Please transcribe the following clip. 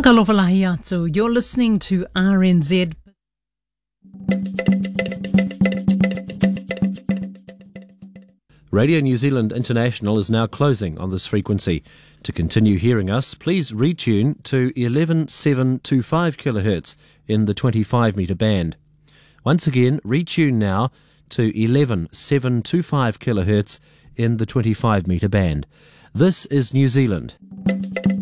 Whakalofalahi atu. You're listening to RNZ. Radio New Zealand International is now closing on this frequency. To continue hearing us, please retune to 11725 kHz in the 25 metre band. Once again, retune now to 11725 kHz in the 25 metre band. This is New Zealand.